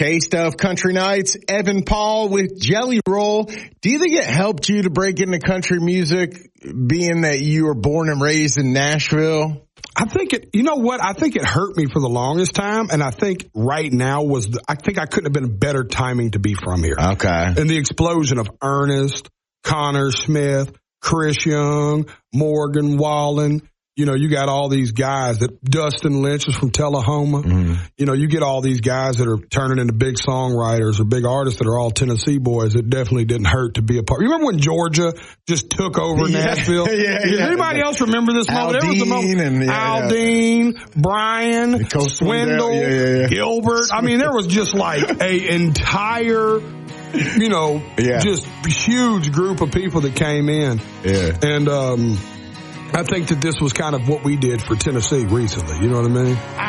Taste of Country Nights, Evan Paul with Jelly Roll. Do you think it helped you to break into country music, being that you were born and raised in Nashville? I think you know what? I think it hurt me for the longest time, and I think right now I think I couldn't have been better timing to be from here. Okay. And the explosion of Ernest, Connor Smith, Chris Young, Morgan Wallen. You know, you got all these guys that Dustin Lynch is from Tullahoma. Mm-hmm. You know, you get all these guys that are turning into big songwriters or big artists that are all Tennessee boys. It definitely didn't hurt to be a part. You remember when Georgia just took over Nashville? Does anybody else remember this moment? There was the moment. Aldean, Brian, Swindle, Gilbert. I mean, there was just like a entire, just huge group of people that came in. Yeah. And, I think that this was kind of what we did for Tennessee recently. You know what I mean?